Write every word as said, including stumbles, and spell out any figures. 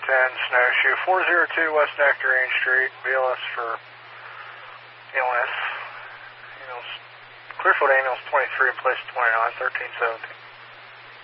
ten, Snowshoe, four oh two West Nectarine Street, B L S for illness. Ambulance, Clearfield Ambulance twenty-three, place twenty-nine, thirteen seventeen.